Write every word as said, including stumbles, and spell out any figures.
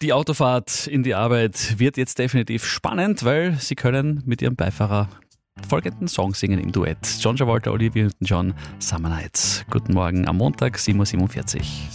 Die Autofahrt in die Arbeit wird jetzt definitiv spannend, weil Sie können mit Ihrem Beifahrer folgenden Song singen im Duett. John Travolta, Olivia Newton-John, Summer Nights. Guten Morgen am Montag, sieben Uhr siebenundvierzig.